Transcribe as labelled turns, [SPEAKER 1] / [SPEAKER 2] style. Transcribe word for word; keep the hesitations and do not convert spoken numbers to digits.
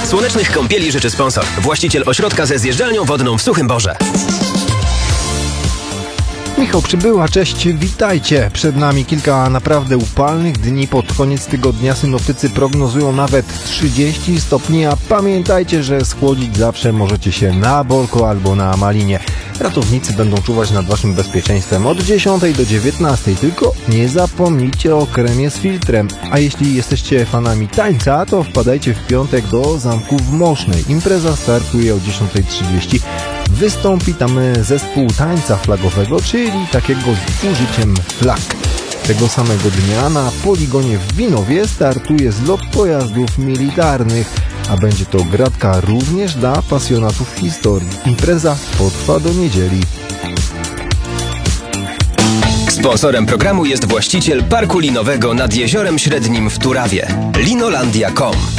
[SPEAKER 1] Słonecznych kąpieli życzy sponsor. Właściciel ośrodka ze zjeżdżalnią wodną w Suchym Borze.
[SPEAKER 2] Michał Przybyła, cześć, witajcie. Przed nami kilka naprawdę upalnych dni. Pod koniec tygodnia synoptycy prognozują nawet trzydzieści stopni, a pamiętajcie, że schłodzić zawsze możecie się na Bolko albo na Malinie. Ratownicy będą czuwać nad waszym bezpieczeństwem od dziesiątej do dziewiętnastej, tylko nie zapomnijcie o kremie z filtrem. A jeśli jesteście fanami tańca, to wpadajcie w piątek do Zamku w Mosznej. Impreza startuje o dziesiąta trzydzieści. Wystąpi tam zespół tańca flagowego, czyli takiego z użyciem flag. Tego samego dnia na poligonie w Winowie startuje zlot pojazdów militarnych, a będzie to gratka również dla pasjonatów historii. Impreza potrwa do niedzieli.
[SPEAKER 1] Sponsorem programu jest właściciel parku linowego nad Jeziorem Średnim w Turawie. linolandia kropka com.